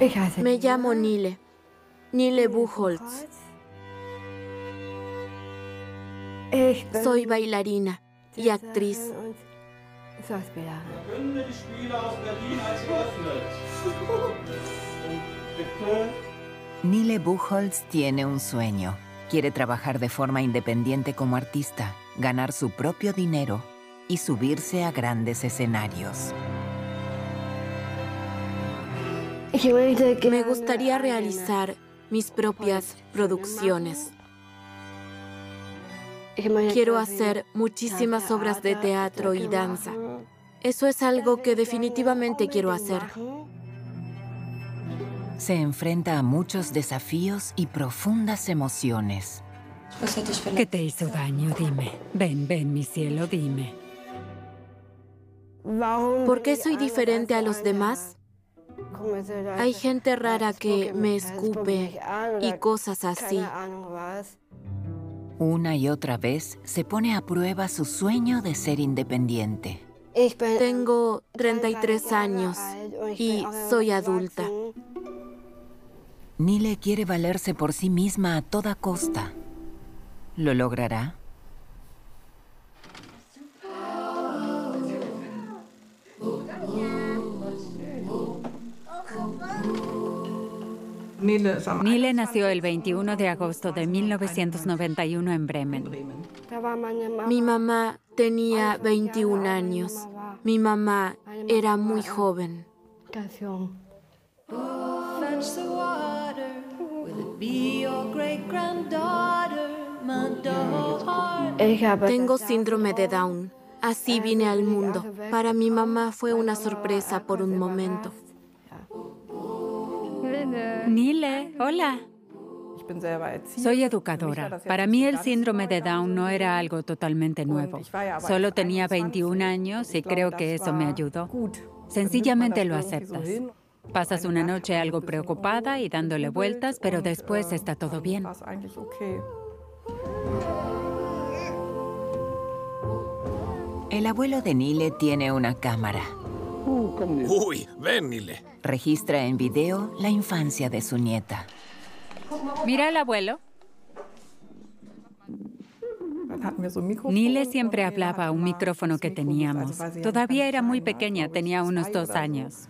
Me llamo Nile. Nile Buchholz. Soy bailarina y actriz. Verkünde die Spiele aus Berlin als geöffnet. Bitte. Nile Buchholz tiene un sueño. Quiere trabajar de forma independiente como artista, ganar su propio dinero y subirse a grandes escenarios. Me gustaría realizar mis propias producciones. Quiero hacer muchísimas obras de teatro y danza. Eso es algo que definitivamente quiero hacer. Se enfrenta a muchos desafíos y profundas emociones. ¿Qué te hizo daño? Dime. Ven, mi cielo, dime. ¿Por qué soy diferente a los demás? Hay gente rara que me escupe y cosas así. Una y otra vez se pone a prueba su sueño de ser independiente. Tengo 33 años y soy adulta. Nile quiere valerse por sí misma a toda costa. ¿Lo logrará? Nile nació el 21 de agosto de 1991 en Bremen. Mi mamá tenía 21 años. Mi mamá era muy joven. Tengo síndrome de Down. Así vine al mundo. Para mi mamá fue una sorpresa por un momento. Nile, hola. Soy educadora. Para mí el síndrome de Down no era algo totalmente nuevo. Solo tenía 21 años y creo que eso me ayudó. Sencillamente lo aceptas. Pasas una noche algo preocupada y dándole vueltas, pero después está todo bien. El abuelo de Nile tiene una cámara. Uy, ven, Nile. Registra en video la infancia de su nieta. Mira al abuelo. Nile siempre hablaba a un micrófono que teníamos. Todavía era muy pequeña, tenía unos 2 años.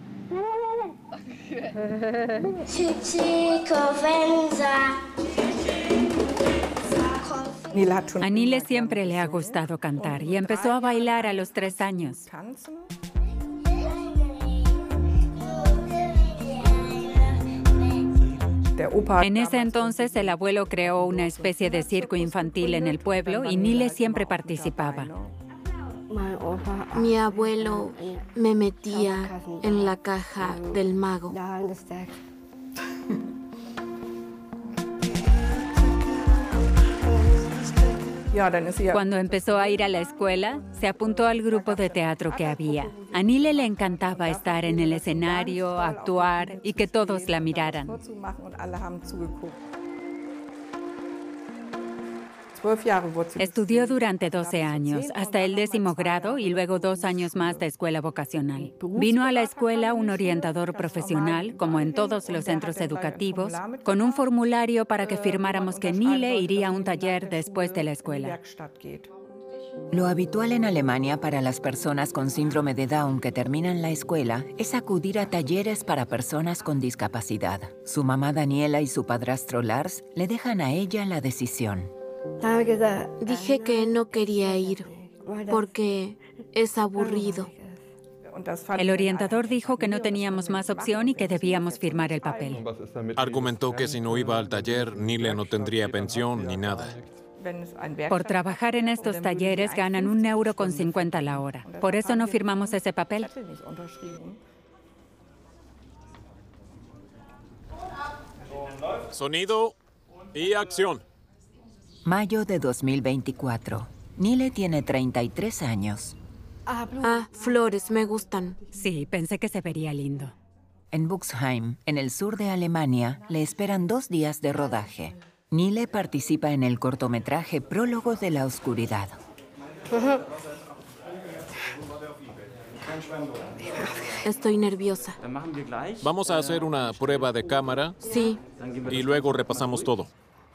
A Nile siempre le ha gustado cantar y empezó a bailar a los 3 años. En ese entonces, el abuelo creó una especie de circo infantil en el pueblo y Nile siempre participaba. Mi abuelo me metía en la caja del mago. Cuando empezó a ir a la escuela, se apuntó al grupo de teatro que había. A Nile le encantaba estar en el escenario, actuar y que todos la miraran. Estudió durante 12 años, hasta el 10º grado y luego 2 años más de escuela vocacional. Vino a la escuela un orientador profesional, como en todos los centros educativos, con un formulario para que firmáramos que Nile iría a un taller después de la escuela. Lo habitual en Alemania para las personas con síndrome de Down que terminan la escuela es acudir a talleres para personas con discapacidad. Su mamá Daniela y su padrastro Lars le dejan a ella la decisión. Dije que no quería ir porque es aburrido. El orientador dijo que no teníamos más opción y que debíamos firmar el papel. Argumentó que si no iba al taller, Nile no tendría pensión ni nada. Por trabajar en estos talleres ganan €1,50 la hora. Por eso no firmamos ese papel. Sonido y acción. Mayo de 2024. Nile tiene 33 años. Flores, me gustan. Sí, pensé que se vería lindo. En Buxheim, en el sur de Alemania, le esperan 2 días de rodaje. Nile participa en el cortometraje Prólogo de la Oscuridad. Estoy nerviosa. Vamos a hacer una prueba de cámara Sí. y luego repasamos todo.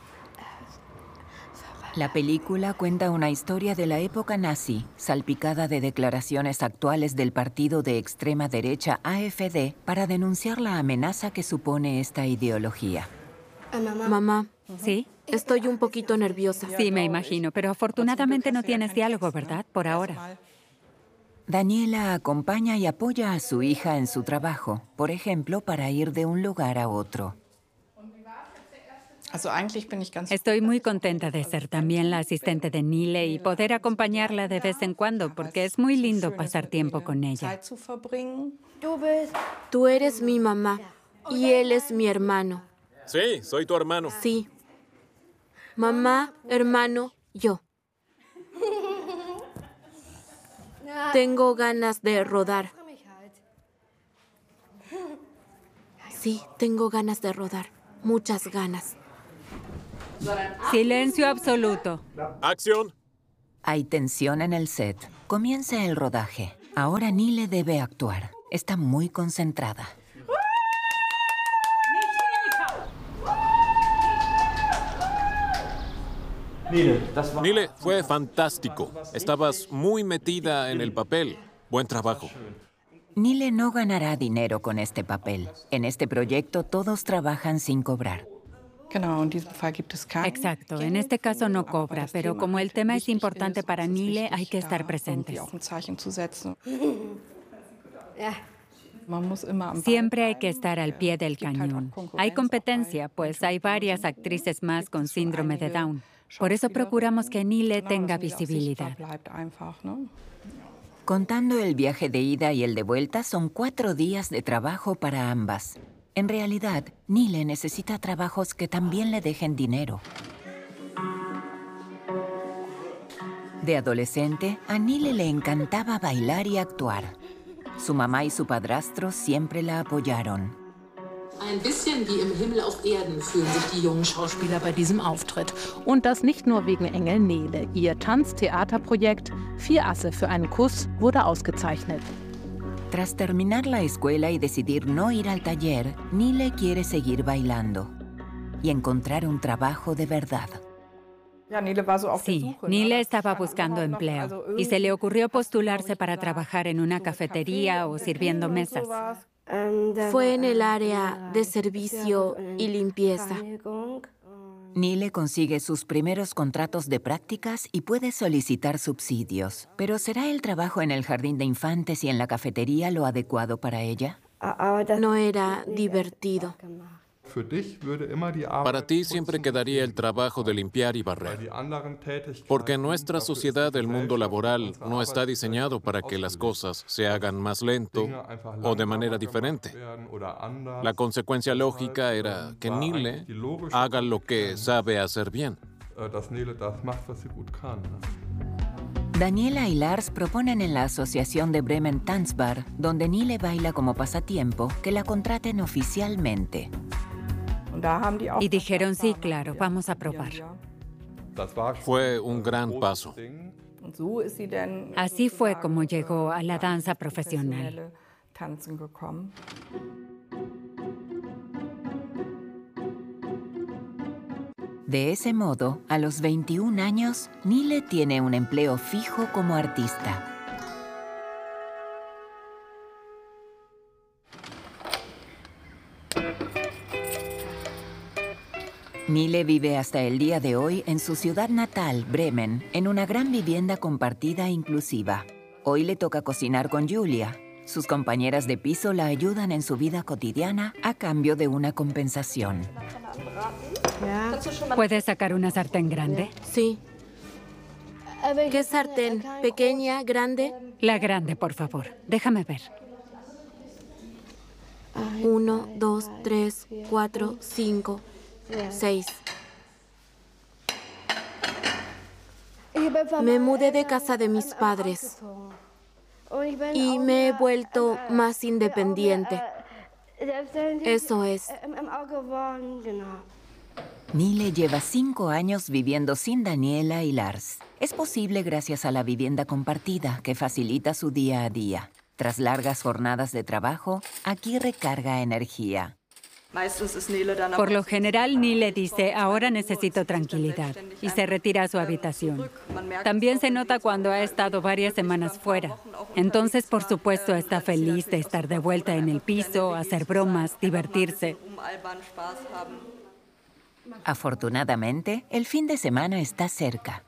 La película cuenta una historia de la época nazi, salpicada de declaraciones actuales del partido de extrema derecha AfD para denunciar la amenaza que supone esta ideología. Mamá, ¿Sí? estoy un poquito nerviosa. Sí, me imagino, pero afortunadamente no tienes diálogo, ¿verdad? Por ahora. Daniela acompaña y apoya a su hija en su trabajo, por ejemplo, para ir de un lugar a otro. Estoy muy contenta de ser también la asistente de Nile y poder acompañarla de vez en cuando, porque es muy lindo pasar tiempo con ella. Tú eres mi mamá y él es mi hermano. Sí, soy tu hermano. Sí. Mamá, hermano, yo. Tengo ganas de rodar. Sí, tengo ganas de rodar. Muchas ganas. Silencio absoluto. ¡Acción! Hay tensión en el set. Comienza el rodaje. Ahora Nile debe actuar. Está muy concentrada. Nile, fue fantástico. Estabas muy metida en el papel. Buen trabajo. Nile no ganará dinero con este papel. En este proyecto todos trabajan sin cobrar. Exacto, en este caso no cobra, pero como el tema es importante para Nile, hay que estar presentes. Siempre hay que estar al pie del cañón. Hay competencia, pues hay varias actrices más con síndrome de Down. Por eso procuramos que Nile tenga visibilidad. Contando el viaje de ida y el de vuelta, son 4 días de trabajo para ambas. En realidad, Nile necesita trabajos que también le dejen dinero. De adolescente, a Nile le encantaba bailar y actuar. Su mamá y su padrastro siempre la apoyaron. Ein bisschen wie im Himmel auf Erden fühlen sich die jungen Schauspieler bei diesem Auftritt. Und das nicht nur wegen Engel Nele. Ihr Tanztheaterprojekt 4 Asse für einen Kuss wurde ausgezeichnet. Tras terminar la escuela y decidir no ir al taller, Nile quiere seguir bailando y encontrar un trabajo de verdad. Sí, Nile estaba buscando empleo y se le ocurrió postularse para trabajar en una cafetería o sirviendo mesas. Fue en el área de servicio y limpieza. Nile consigue sus primeros contratos de prácticas y puede solicitar subsidios. ¿Pero será el trabajo en el jardín de infantes y en la cafetería lo adecuado para ella? No era divertido. Para ti siempre quedaría el trabajo de limpiar y barrer. Porque en nuestra sociedad el mundo laboral no está diseñado para que las cosas se hagan más lento o de manera diferente. La consecuencia lógica era que Nile haga lo que sabe hacer bien. Daniela y Lars proponen en la asociación de Bremen Tanzbar, donde Nile baila como pasatiempo, que la contraten oficialmente. Y dijeron, sí, claro, vamos a probar. Fue un gran paso. Así fue como llegó a la danza profesional. De ese modo, a los 21 años, Nile tiene un empleo fijo como artista. Nile vive hasta el día de hoy en su ciudad natal, Bremen, en una gran vivienda compartida e inclusiva. Hoy le toca cocinar con Julia. Sus compañeras de piso la ayudan en su vida cotidiana a cambio de una compensación. ¿Puedes sacar una sartén grande? Sí. ¿Qué sartén? ¿Pequeña? ¿Grande? La grande, por favor. Déjame ver. 1, 2, 3, 4, 5, 6. Me mudé de casa de mis padres y me he vuelto más independiente. Eso es. Nile lleva 5 años viviendo sin Daniela y Lars. Es posible gracias a la vivienda compartida que facilita su día a día. Tras largas jornadas de trabajo, aquí recarga energía. Por lo general, Nile dice, ahora necesito tranquilidad, y se retira a su habitación. También se nota cuando ha estado varias semanas fuera. Entonces, por supuesto, está feliz de estar de vuelta en el piso, hacer bromas, divertirse. Afortunadamente, el fin de semana está cerca.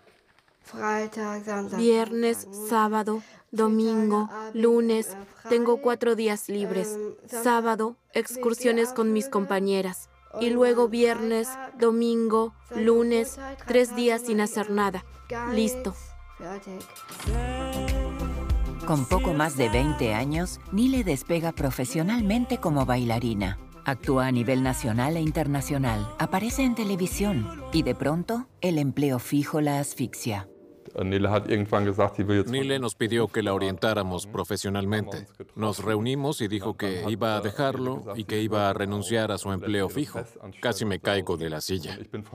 Viernes, sábado, domingo, lunes. Tengo 4 días libres. Sábado, excursiones con mis compañeras. Y luego viernes, domingo, lunes, 3 días sin hacer nada. Listo. Con poco más de 20 años, Nile despega profesionalmente como bailarina. Actúa a nivel nacional e internacional, aparece en televisión y de pronto el empleo fijo la asfixia. Nile nos pidió que la orientáramos profesionalmente. Nos reunimos y dijo que iba a dejarlo y que iba a renunciar a su empleo fijo. Casi me caigo de la silla.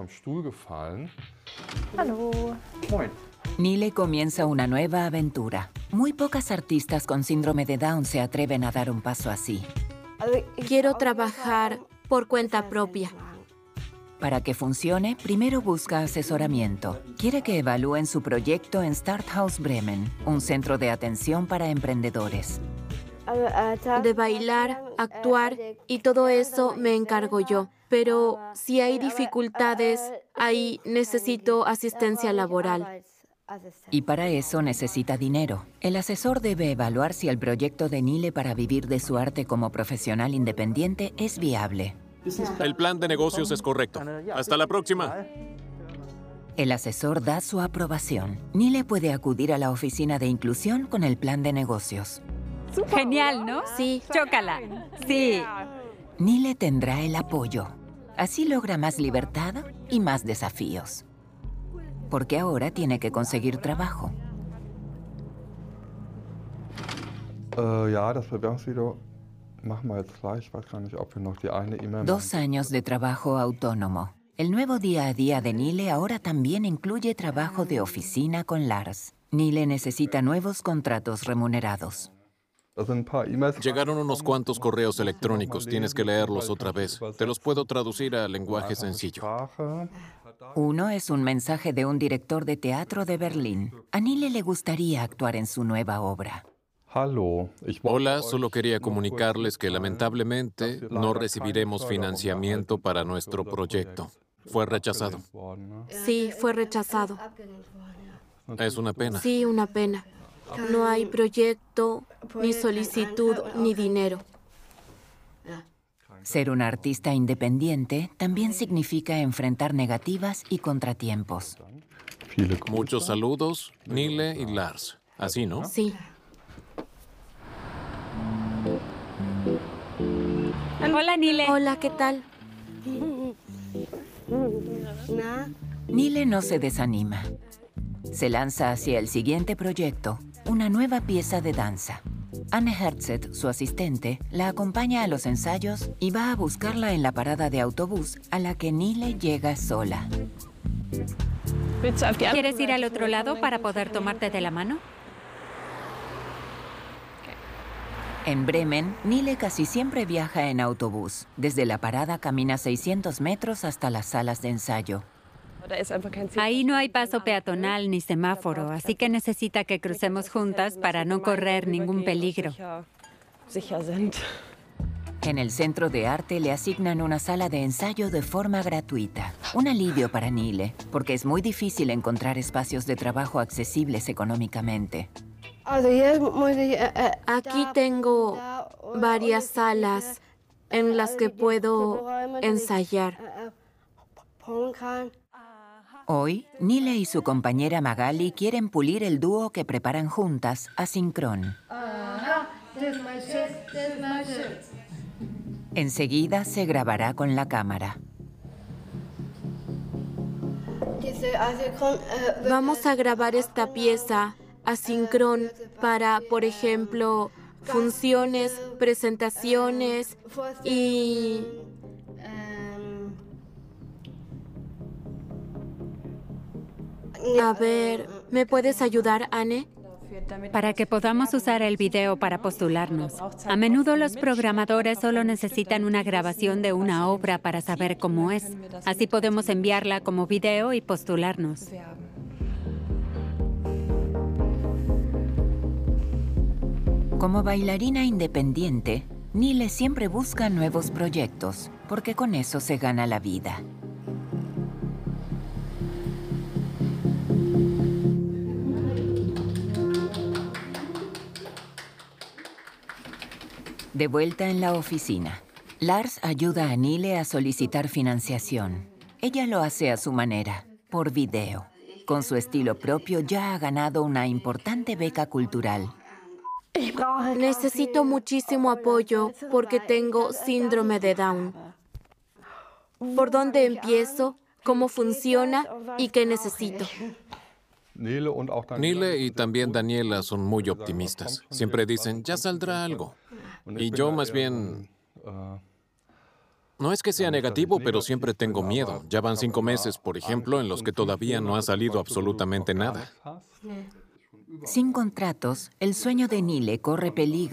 Nile comienza una nueva aventura. Muy pocas artistas con síndrome de Down se atreven a dar un paso así. Quiero trabajar por cuenta propia. Para que funcione, primero busca asesoramiento. Quiere que evalúen su proyecto en Starthaus Bremen, un centro de atención para emprendedores. De bailar, actuar y todo eso me encargo yo. Pero si hay dificultades, ahí necesito asistencia laboral. Y para eso necesita dinero. El asesor debe evaluar si el proyecto de Nile para vivir de su arte como profesional independiente es viable. El plan de negocios es correcto. Hasta la próxima. El asesor da su aprobación. Nile puede acudir a la oficina de inclusión con el plan de negocios. Genial, ¿no? Sí. Chócala. Sí. Nile tendrá el apoyo. Así logra más libertad y más desafíos. Porque ahora tiene que conseguir trabajo. 2 años de trabajo autónomo. El nuevo día a día de Nile ahora también incluye trabajo de oficina con Lars. Nile necesita nuevos contratos remunerados. Llegaron unos cuantos correos electrónicos. Tienes que leerlos otra vez. Te los puedo traducir a lenguaje sencillo. Uno es un mensaje de un director de teatro de Berlín. A Nile le gustaría actuar en su nueva obra. Hola, solo quería comunicarles que lamentablemente no recibiremos financiamiento para nuestro proyecto. Fue rechazado. Sí, fue rechazado. Es una pena. Sí, una pena. No hay proyecto, ni solicitud, ni dinero. Ser un artista independiente también significa enfrentar negativas y contratiempos. Muchos saludos, Nile y Lars. Así, ¿no? Sí. Hola, Nile. Hola, ¿qué tal? Nile no se desanima. Se lanza hacia el siguiente proyecto, una nueva pieza de danza. Anne Herzet, su asistente, la acompaña a los ensayos y va a buscarla en la parada de autobús a la que Nile llega sola. ¿Quieres ir al otro lado para poder tomarte de la mano? En Bremen, Nile casi siempre viaja en autobús. Desde la parada camina 600 metros hasta las salas de ensayo. Ahí no hay paso peatonal ni semáforo, así que necesita que crucemos juntas para no correr ningún peligro. En el Centro de Arte le asignan una sala de ensayo de forma gratuita. Un alivio para Nile, porque es muy difícil encontrar espacios de trabajo accesibles económicamente. Aquí tengo varias salas en las que puedo ensayar. Hoy, Nile y su compañera Magali quieren pulir el dúo que preparan juntas, Asynchron. Enseguida se grabará con la cámara. Vamos a grabar esta pieza Asynchron para, por ejemplo, funciones, presentaciones y... A ver, ¿me puedes ayudar, Anne? Para que podamos usar el video para postularnos. A menudo los programadores solo necesitan una grabación de una obra para saber cómo es. Así podemos enviarla como video y postularnos. Como bailarina independiente, Nile siempre busca nuevos proyectos, porque con eso se gana la vida. De vuelta en la oficina, Lars ayuda a Nile a solicitar financiación. Ella lo hace a su manera, por video. Con su estilo propio ya ha ganado una importante beca cultural. Necesito muchísimo apoyo porque tengo síndrome de Down. ¿Por dónde empiezo? ¿Cómo funciona? ¿Y qué necesito? Nile y también Daniela son muy optimistas. Siempre dicen, ya saldrá algo. Y yo más bien... No es que sea negativo, pero siempre tengo miedo. Ya van 5 meses, por ejemplo, en los que todavía no ha salido absolutamente nada. Sin contratos, el sueño de Nile corre peligro.